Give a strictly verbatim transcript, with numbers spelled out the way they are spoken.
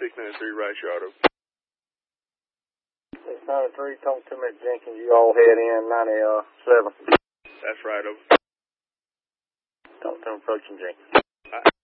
six ninety-three, right shot of. six ninety-three, talk to me, Jenkins. You all head in ninety-seven. That's right, over. Talk to him, approaching Jenkins.